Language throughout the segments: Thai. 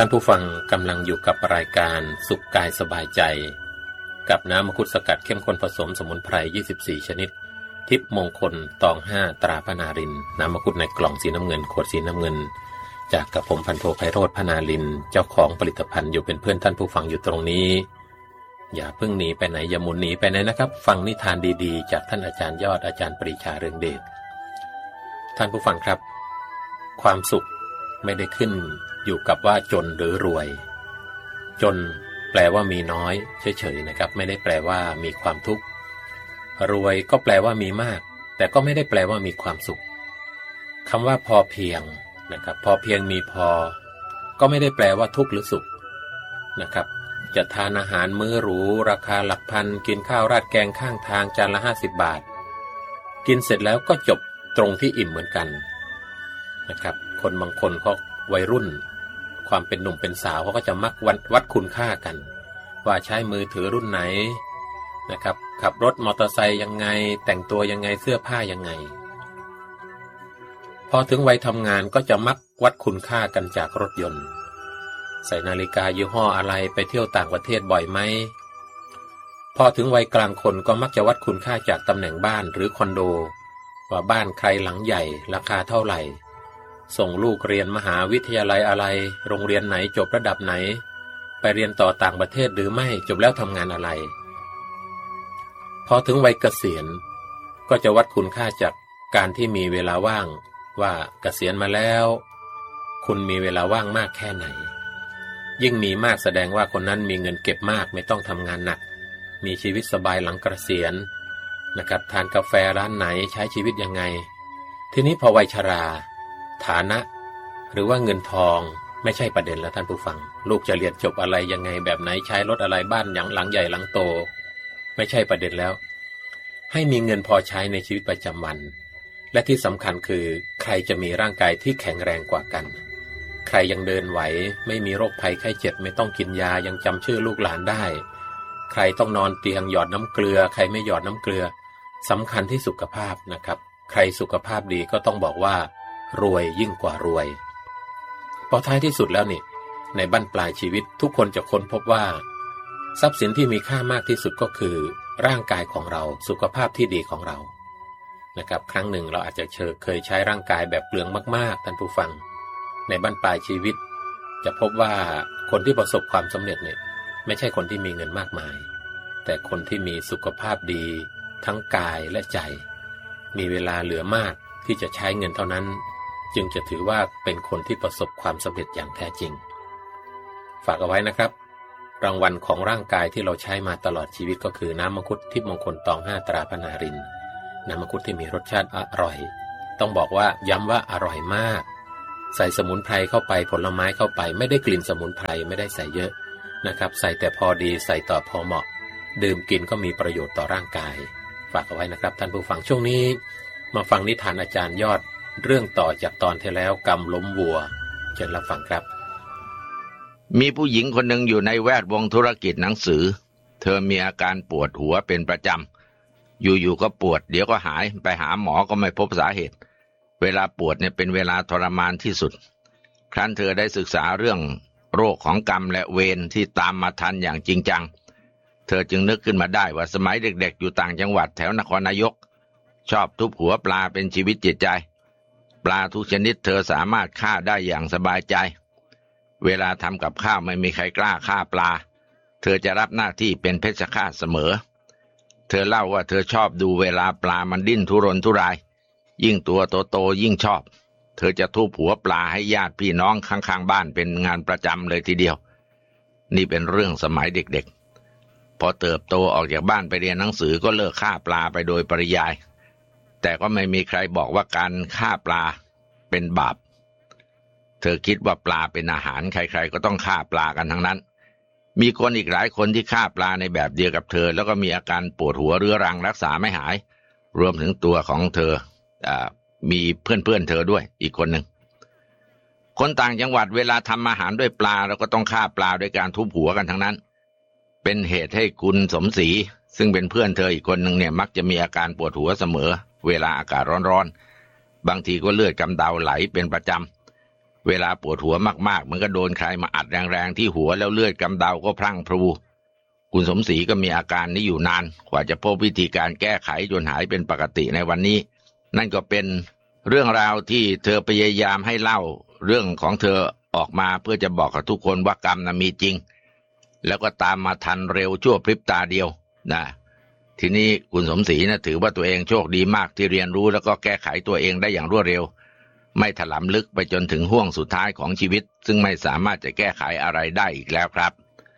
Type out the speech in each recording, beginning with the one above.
ท่านผู้ฟังกำลังอยู่กับรายการสุขกายสบายใจกับน้ำมังคุดสกัดเข้มข้นผสมสมุนไพร24ชนิดทิพย์มงคลตอง5ตราพนารินน้ำมังคุดในกล่องสีน้ำเงินขวดสีน้ำเงินจากกระผมพันโทไพโรจน์พนารินเจ้าของผลิตภัณฑ์อยู่เป็นเพื่อนท่านผู้ฟังอยู่ตรงนี้อย่าเพิ่งหนีไปไหนอย่าหมุนหนีไปไหนนะครับฟังนิทานดีๆจากท่านอาจารย์ยอดอาจารย์ปรีชาเรืองเดชท่านผู้ฟังครับความสุขไม่ได้ขึ้นอยู่กับว่าจนหรือรวยจนแปลว่ามีน้อยเฉยๆนะครับไม่ได้แปลว่ามีความทุกข์รวยก็แปลว่ามีมากแต่ก็ไม่ได้แปลว่ามีความสุขคำว่าพอเพียงนะครับพอเพียงมีพอก็ไม่ได้แปลว่าทุกข์หรือสุขนะครับจะทานอาหารมื้อหรูราคาหลักพันกินข้าวราดแกงข้างทางจานละ50 บาทกินเสร็จแล้วก็จบตรงที่อิ่มเหมือนกันนะครับคนบางคนเขาวัยรุ่นความเป็นหนุ่มเป็นสาวเขาก็จะมักวัดคุณค่ากันว่าใช้มือถือรุ่นไหนนะครับขับรถมอเตอร์ไซค์ยังไงแต่งตัวยังไงเสื้อผ้ายังไงพอถึงวัยทำงานก็จะมักวัดคุณค่ากันจากรถยนต์ใส่นาฬิกายี่ห้ออะไรไปเที่ยวต่างประเทศบ่อยไหมพอถึงวัยกลางคนก็มักจะวัดคุณค่าจากตำแหน่งบ้านหรือคอนโดว่าบ้านใครหลังใหญ่ราคาเท่าไหร่ส่งลูกเรียนมหาวิทยาลัยอะไรโรงเรียนไหนจบระดับไหนไปเรียนต่อต่างประเทศหรือไม่จบแล้วทำงานอะไรพอถึงวัยเกษียณก็จะวัดคุณค่าจากการที่มีเวลาว่างว่าเกษียณมาแล้วคุณมีเวลาว่างมากแค่ไหนยิ่งมีมากแสดงว่าคนนั้นมีเงินเก็บมากไม่ต้องทำงานหนักมีชีวิตสบายหลังเกษียณนะครับทานกาแฟร้านไหนใช้ชีวิตยังไงทีนี้พอวัยชราฐานะหรือว่าเงินทองไม่ใช่ประเด็นแล้วท่านผู้ฟังลูกจะเรียนจบอะไรยังไงแบบไหนใช้รถอะไรบ้านหลังใหญ่หลังโตไม่ใช่ประเด็นแล้วให้มีเงินพอใช้ในชีวิตประจำวันและที่สำคัญคือใครจะมีร่างกายที่แข็งแรงกว่ากันใครยังเดินไหวไม่มีโรคภัยไข้เจ็บไม่ต้องกินยายังจำชื่อลูกหลานได้ใครต้องนอนเตียงหยอดน้ำเกลือใครไม่หยอดน้ำเกลือสำคัญที่สุขภาพนะครับใครสุขภาพดีก็ต้องบอกว่ารวยยิ่งกว่ารวยพอท้ายที่สุดแล้วนี่ในบั้นปลายชีวิตทุกคนจะค้นพบว่าทรัพย์สินที่มีค่ามากที่สุดก็คือร่างกายของเราสุขภาพที่ดีของเรานะครับครั้งหนึ่งเราอาจจะเคยใช้ร่างกายแบบเปลืองมากๆท่านผู้ฟังในบั้นปลายชีวิตจะพบว่าคนที่ประสบความสำเร็จเนี่ยไม่ใช่คนที่มีเงินมากมายแต่คนที่มีสุขภาพดีทั้งกายและใจมีเวลาเหลือมากที่จะใช้เงินเท่านั้นจึงจะถือว่าเป็นคนที่ประสบความสำเร็จอย่างแท้จริงฝากเอาไว้นะครับรางวัลของร่างกายที่เราใช้มาตลอดชีวิตก็คือน้ำมังคุดทิพย์มงคลตอง5ตราพนารินน้ำมังคุดที่มีรสชาติอร่อยต้องบอกว่าย้ำว่าอร่อยมากใส่สมุนไพรเข้าไปผลไม้เข้าไปไม่ได้กลิ่นสมุนไพรไม่ได้ใส่เยอะนะครับใส่แต่พอดีใส่ต่อพอเหมาะดื่มกินก็มีประโยชน์ต่อร่างกายฝากเอาไว้นะครับท่านผู้ฟังช่วงนี้มาฟังนิทานอาจารย์ยอดเรื่องต่อจากตอนที่แล้วกำล้มวัวเชิญรับฟังครับมีผู้หญิงคนหนึ่งอยู่ในแวดวงธุรกิจหนังสือเธอมีอาการปวดหัวเป็นประจำอยู่ๆก็ปวดเดี๋ยวก็หายไปหาหมอก็ไม่พบสาเหตุเวลาปวดเนี่ยเป็นเวลาทรมานที่สุดครั้นเธอได้ศึกษาเรื่องโรคของกรรมและเวรที่ตามมาทันอย่างจริงจังเธอจึงนึกขึ้นมาได้ว่าสมัยเด็กๆอยู่ต่างจังหวัดแถวนครนายกชอบทุบหัวปลาเป็นชีวิตจิตใจปลาทุกชนิดเธอสามารถฆ่าได้อย่างสบายใจเวลาทำกับข้าวไม่มีใครกล้าฆ่าปลาเธอจะรับหน้าที่เป็นเพชฌฆาตเสมอเธอเล่าว่าเธอชอบดูเวลาปลามันดิ้นทุรนทุรายยิ่งตัวโตๆยิ่งชอบเธอจะทุบหัวปลาให้ญาติพี่น้องข้างๆบ้านเป็นงานประจำเลยทีเดียวนี่เป็นเรื่องสมัยเด็กๆพอเติบโตออกจากบ้านไปเรียนหนังสือก็เลิกฆ่าปลาไปโดยปริยายแต่ก็ไม่มีใครบอกว่าการฆ่าปลาเป็นบาปเธอคิดว่าปลาเป็นอาหารใครๆก็ต้องฆ่าปลากันทั้งนั้นมีคนอีกหลายคนที่ฆ่าปลาในแบบเดียวกับเธอแล้วก็มีอาการปวดหัวเรื้อรังรักษาไม่หายรวมถึงตัวของเธอมีเพื่อนๆเธอด้วยอีกคนหนึ่งคนต่างจังหวัดเวลาทำอาหารด้วยปลาเราก็ต้องฆ่าปลาด้วยการทุบหัวกันทั้งนั้นเป็นเหตุให้คุณสมศรีซึ่งเป็นเพื่อนเธออีกคนหนึ่งเนี่ยมักจะมีอาการปวดหัวเสมอเวลาอากาศร้อนๆบางทีก็เลือดกำเดาไหลเป็นประจเวลาปวดหัวมากๆมันก็โดนใครมาอัดแรงๆที่หัวแล้วเลือดกำเดาก็พรั่งพรูคุณสมศรีก็มีอาการนี้อยู่นานกว่าจะพบวิธีการแก้ไขจนหายเป็นปกติในวันนี้นั่นก็เป็นเรื่องราวที่เธอพยายามให้เล่าเรื่องของเธอออกมาเพื่อจะบอกกับทุกคนว่ากรรมน่ะมีจริงแล้วก็ตามมาทันเร็วชั่วพริบตาเดียวนะทีนี้คุณสมศรีนะถือว่าตัวเองโชคดีมากที่เรียนรู้แล้วก็แก้ไขตัวเองได้อย่างรวดเร็วไม่ถลำลึกไปจนถึงห่วงสุดท้ายของชีวิตซึ่งไม่สามารถจะแก้ไขอะไรได้อีกแล้วครับ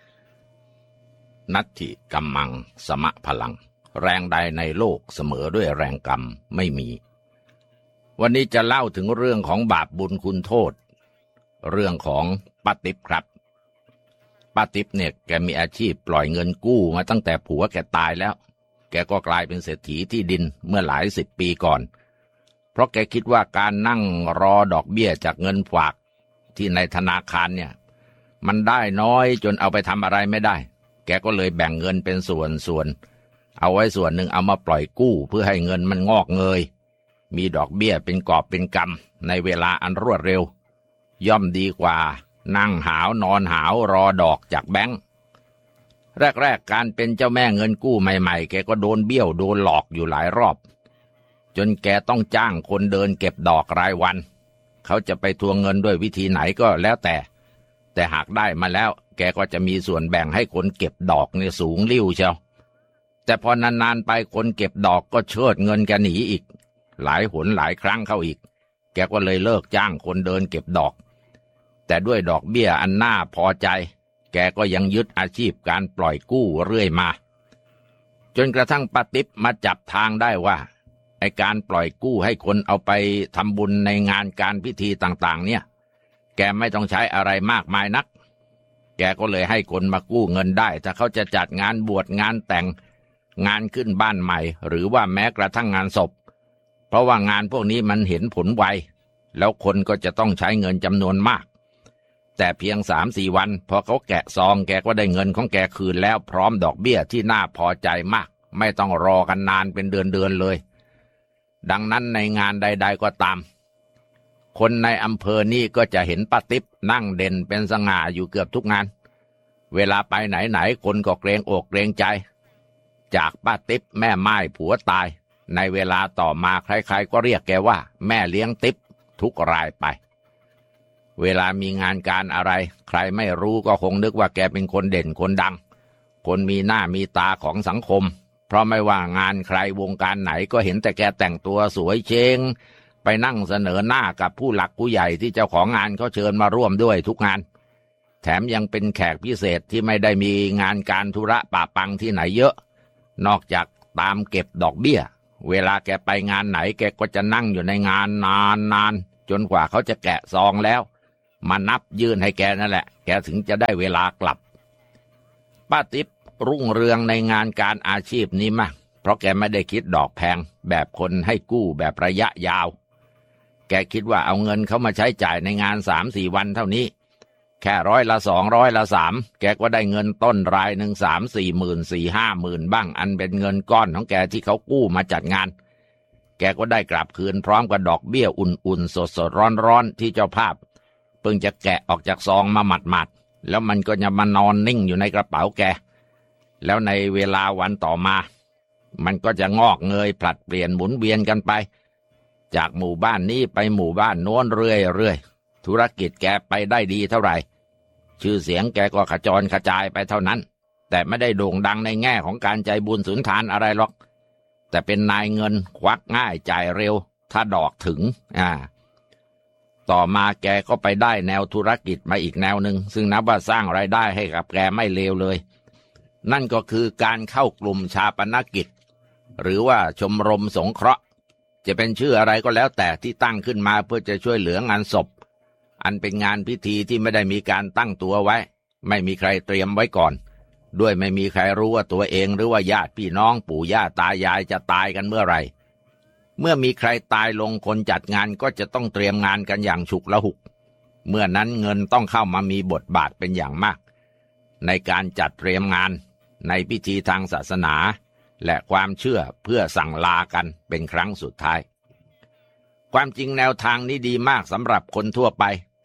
นัตถิกัมมังสมะพลังแรงใดในโลกเสมอด้วยแรงกรรมไม่มีวันนี้จะเล่าถึงเรื่องของบาปบุญคุณโทษเรื่องของป้าติ๊บครับป้าติ๊บเนี่ยแกมีอาชีพปล่อยเงินกู้มาตั้งแต่ผัวแกตายแล้วแกก็กลายเป็นเศรษฐีที่ดินเมื่อหลายสิบปีก่อนเพราะแกคิดว่าการนั่งรอดอกเบี้ยจากเงินฝากที่ในธนาคารเนี่ยมันได้น้อยจนเอาไปทำอะไรไม่ได้แกก็เลยแบ่งเงินเป็นส่วนเอาไว้ส่วนหนึ่งเอามาปล่อยกู้เพื่อให้เงินมันงอกเงยมีดอกเบี้ยเป็นกอบเป็นกำในเวลาอันรวดเร็วย่อมดีกว่านั่งหาวนอนหาวรอดอกจากแบงก์แรกการเป็นเจ้าแม่เงินกู้ใหม่ๆแกก็โดนเบี้ยวโดนหลอกอยู่หลายรอบจนแกต้องจ้างคนเดินเก็บดอกรายวันเขาจะไปทวงเงินด้วยวิธีไหนก็แล้วแต่หากได้มาแล้วแกก็จะมีส่วนแบ่งให้คนเก็บดอกเนี่ยสูงลิ่วเชียวแต่พอนานๆไปคนเก็บดอกก็เชิดเงินแกหนีอีกหลายหนหลายครั้งเข้าอีกแกก็เลยเลิกจ้างคนเดินเก็บดอกแต่ด้วยดอกเบี้ยอันน่าพอใจแกก็ยังยึดอาชีพการปล่อยกู้เรื่อยมาจนกระทั่งป้าติ๊บมาจับทางได้ว่าไอ้การปล่อยกู้ให้คนเอาไปทำบุญในงานการพิธีต่างๆเนี่ยแกไม่ต้องใช้อะไรมากมายนักแกก็เลยให้คนมากู้เงินได้ถ้าเขาจะจัดงานบวชงานแต่งงานขึ้นบ้านใหม่หรือว่าแม้กระทั่งงานศพเพราะว่างานพวกนี้มันเห็นผลไวแล้วคนก็จะต้องใช้เงินจำนวนมากแต่เพียง 3-4 วันพอเขาแกะซองแกก็ได้เงินของแกคืนแล้วพร้อมดอกเบี้ยที่น่าพอใจมากไม่ต้องรอกันนานเป็นเดือนเลยดังนั้นในงานใดๆก็ตามคนในอำเภอนี่ก็จะเห็นป้าติ๊บนั่งเด่นเป็นสง่าอยู่เกือบทุกงานเวลาไปไหนๆคนก็เกรงอกเกรงใจจากป้าติ๊บแม่ไม้ผัวตายในเวลาต่อมาใครๆก็เรียกแกว่าแม่เลี้ยงติ๊บทุกรายไปเวลามีงานการอะไรใครไม่รู้ก็คงนึกว่าแกเป็นคนเด่นคนดังคนมีหน้ามีตาของสังคมเพราะไม่ว่างานใครวงการไหนก็เห็นแต่แกแต่งตัวสวยเชงไปนั่งเสนอหน้ากับผู้หลักผู้ใหญ่ที่เจ้าของงานเขาเชิญมาร่วมด้วยทุกงานแถมยังเป็นแขกพิเศษที่ไม่ได้มีงานการธุระป่าปังที่ไหนเยอะนอกจากตามเก็บดอกเบี้ยเวลาแกไปงานไหนแกก็จะนั่งอยู่ในงานนานจนกว่าเขาจะแกะซองแล้วมานับยื่นให้แกนั่นแหละแกถึงจะได้เวลากลับป้าติ๊บรุ่งเรืองในงานการอาชีพนี้มากเพราะแกไม่ได้คิดดอกแพงแบบคนให้กู้แบบระยะยาวแกคิดว่าเอาเงินเขามาใช้จ่ายในงาน 3-4 วันเท่านี้แค่100 ละ 2 100 ละ 3แกก็ได้เงินต้นรายหนึ่ง 3-4 หมื่น 4-5 หมื่นบ้างอันเป็นเงินก้อนของแกที่เขากู้มาจัดงานแกก็ได้กลับคืนพร้อมกับดอกเบี้ยอุ่นๆสดๆร้อนๆที่เจ้าภาพเพิ่งจะแกะออกจากซองมาหมัดๆแล้วมันก็จะมานอนนิ่งอยู่ในกระเป๋าแกแล้วในเวลาวันต่อมามันก็จะงอกเงยผลัดเปลี่ยนหมุนเวียนกันไปจากหมู่บ้านนี้ไปหมู่บ้านโน้นเรื่อยๆธุรกิจแกไปได้ดีเท่าไหร่ชื่อเสียงแกก็ขจรกระจายไปเท่านั้นแต่ไม่ได้โด่งดังในแง่ของการใจบุญสุนทานอะไรหรอกแต่เป็นนายเงินควักง่ายจ่ายเร็วถ้าดอกถึงต่อมาแกก็ไปได้แนวธุรกิจมาอีกแนวหนึ่งซึ่งนับว่าสร้างรายได้ให้กับแกไม่เลวเลยนั่นก็คือการเข้ากลุ่มชาปนกิจหรือว่าชมรมสงเคราะห์จะเป็นชื่ออะไรก็แล้วแต่ที่ตั้งขึ้นมาเพื่อจะช่วยเหลืองานศพอันเป็นงานพิธีที่ไม่ได้มีการตั้งตัวไว้ไม่มีใครเตรียมไว้ก่อนด้วยไม่มีใครรู้ว่าตัวเองหรือว่าญาติพี่น้องปู่ย่าตายายจะตายกันเมื่อไหร่เมื่อมีใครตายลงคนจัดงานก็จะต้องเตรียมงานกันอย่างฉุกละหุกเมื่อนั้นเงินต้องเข้ามามีบทบาทเป็นอย่างมากในการจัดเตรียมงานในพิธีทางศาสนาและความเชื่อเพื่อสั่งลากันเป็นครั้งสุดท้ายความจริงแนวทางนี้ดีมากสำหรับคนทั่วไป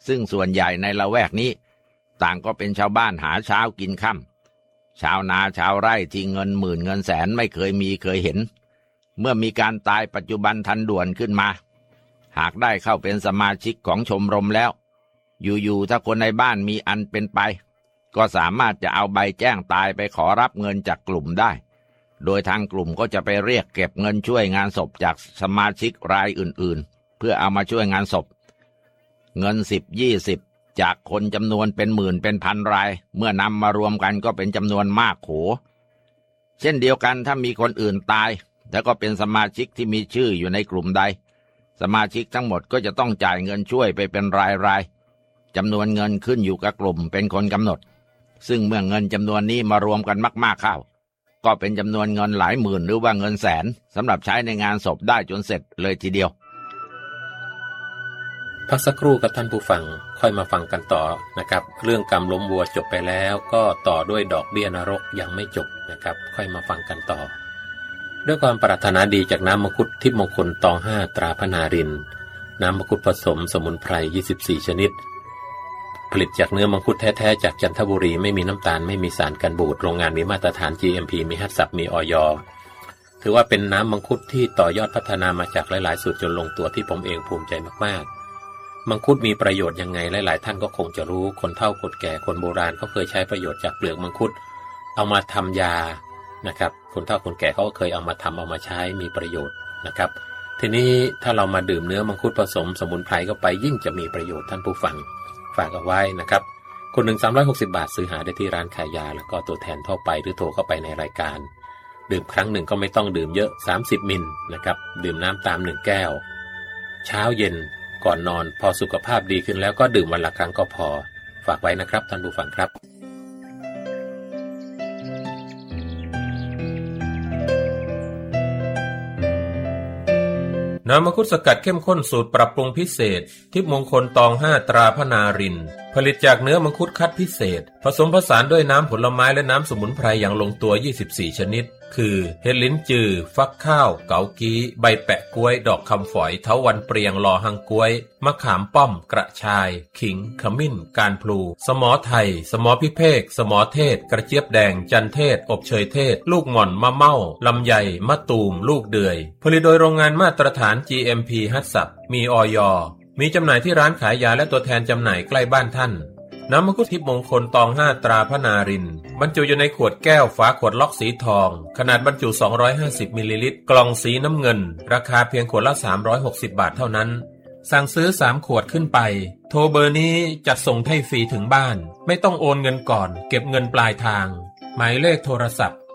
ซึ่งส่วนใหญ่ในละแวกนี้ต่างก็เป็นชาวบ้านหาเช้ากินค่ำชาวนาชาวไร่ที่เงินหมื่นเงินแสนไม่เคยมีเคยเห็นเมื่อมีการตายปัจจุบันทันด่วนขึ้นมาหากได้เข้าเป็นสมาชิกของชมรมแล้วอยู่ๆถ้าคนในบ้านมีอันเป็นไปก็สามารถจะเอาใบแจ้งตายไปขอรับเงินจากกลุ่มได้โดยทางกลุ่มก็จะไปเรียกเก็บเงินช่วยงานศพจากสมาชิกรายอื่นๆเพื่อเอามาช่วยงานศพเงิน10-20จากคนจำนวนเป็นหมื่นเป็นพันรายเมื่อนำมารวมกันก็เป็นจำนวนมากโขเช่นเดียวกันถ้ามีคนอื่นตายแล้วก็เป็นสมาชิกที่มีชื่ออยู่ในกลุ่มใดสมาชิกทั้งหมดก็จะต้องจ่ายเงินช่วยไปเป็นรายๆจำนวนเงินขึ้นอยู่กับกลุ่มเป็นคนกำหนดซึ่งเมื่อเงินจำนวนนี้มารวมกันมากๆเข้าก็เป็นจำนวนเงินหลายหมื่นหรือว่าเงินแสนสำหรับใช้ในงานศพได้จนเสร็จเลยทีเดียวพักสักครู่กับท่านผู้ฟังค่อยมาฟังกันต่อนะครับเรื่องกรรมล้มวัวจบไปแล้วก็ต่อด้วยดอกเบี้ยนรกยังไม่จบนะครับค่อยมาฟังกันต่อด้วยความปรารถนาดีจากน้ำมังคุดทิพย์มงคลตอง5ตราพนารินน้ำมังคุดผสมสมุนไพร24ชนิดผลิตจากเนื้อมังคุดแท้ๆจากจันทบุรีไม่มีน้ำตาลไม่มีสารกันบูดโรงงานมีมาตรฐาน GMP มีฮัตสับมีอย.ถือว่าเป็นน้ำมังคุดที่ต่อยอดพัฒนามาจากหลายๆสูตรจนลงตัวที่ผมเองภูมิใจมากๆมังคุดมีประโยชน์ยังไงหลายๆท่านก็คงจะรู้คนเฒ่าคนแก่คนโบราณเขาเคยใช้ประโยชน์จากเปลือกมังคุดเอามาทำยานะครับคนเฒ่าคนแก่เขาก็เคยเอามาทำเอามาใช้มีประโยชน์นะครับทีนี้ถ้าเรามาดื่มเนื้อมังคุดผสมสมุนไพรเข้าไปยิ่งจะมีประโยชน์ท่านผู้ฟังฝากเอาไว้นะครับคนหนึ่ง360 บาทซื้อหาได้ที่ร้านขายยาแล้วก็ตัวแทนทั่วไปหรือโทรเข้าไปในรายการดื่มครั้งหนึ่งก็ไม่ต้องดื่มเยอะ30มิลนะครับดื่มน้ำตาม1แก้วเช้าเย็นก่อนนอนพอสุขภาพดีขึ้นแล้วก็ดื่มวันละครั้งก็พอฝากไว้นะครับท่านผู้ฟังครับน้ำมังคุดสกัดเข้มข้นสูตรปรับปรุงพิเศษทิพย์มงคลตอง5ตราพนารินผลิตจากเนื้อมังคุดคัดพิเศษผสมผสานด้วยน้ำผลไม้และน้ำสมุนไพรอย่างลงตัว24ชนิดคือเห็ดลิ้นจือฟักข้าวเกากี้ใบแปะกล้วยดอกคำฝอยเถาวัลย์เปรียงลอหังกล้วยมะขามป้อมกระชายขิงขมิ้นการพลูสมอไทยสมอพิเภกสมอเทศกระเจี๊ยบแดงจันเทศอบเชยเทศลูกหม่อนมะเม่าลำไยมะตูมลูกเดือยผลิตโดยโรงงานมาตรฐาน GMP ฮัตสับมีอย.มีจำหน่ายที่ร้านขายยาและตัวแทนจำหน่ายใกล้บ้านท่านน้ำมังคุดทิพย์มงคลตอง5ตราพนารินบรรจุอยู่ในขวดแก้วฝาขวดล็อกสีทองขนาดบรรจุ250มิลลิลิตรกล่องสีน้ำเงินราคาเพียงขวดละ360บาทเท่านั้นสั่งซื้อ3ขวดขึ้นไปโทรเบอร์นี้จัดส่งให้ฟรีถึงบ้านไม่ต้องโอนเงินก่อนเก็บเงินปลายทางหมายเลขโทรศัพท์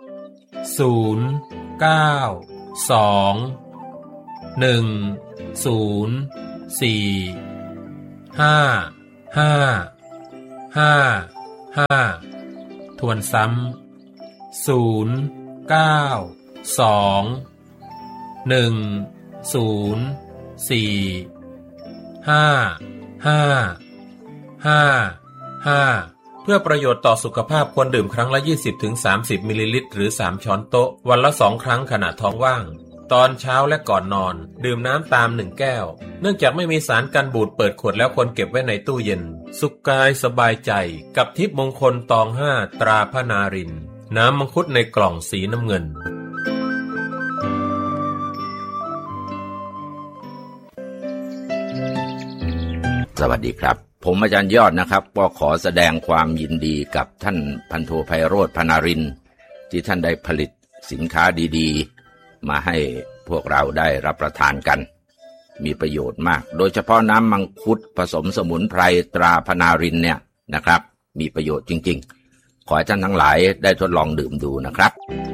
092-104-55-5 ทวนซ้ำ092-104-55-5 เพื่อประโยชน์ต่อสุขภาพควรดื่มครั้งละ 20-30 มิลลิลิตรหรือ3ช้อนโต๊ะวันละ2ครั้งขณะท้องว่างตอนเช้าและก่อนนอนดื่มน้ำตาม1แก้วเนื่องจากไม่มีสารกันบูดเปิดขวดแล้วควรเก็บไว้ในตู้เย็นสุขกายสบายใจกับทิพย์มงคลตอง5ตราพนารินน้ำมังคุดในกล่องสีน้ำเงินสวัสดีครับผมอาจารย์ยอดนะครับก็ขอแสดงความยินดีกับท่านพันโทไพโรจน์พนารินที่ท่านได้ผลิตสินค้าดีๆมาให้พวกเราได้รับประทานกันมีประโยชน์มากโดยเฉพาะน้ำมังคุดผสมสมุนไพรตราพนารินเนี่ยนะครับมีประโยชน์จริงๆขอให้ท่านทั้งหลายได้ทดลองดื่มดูนะครับ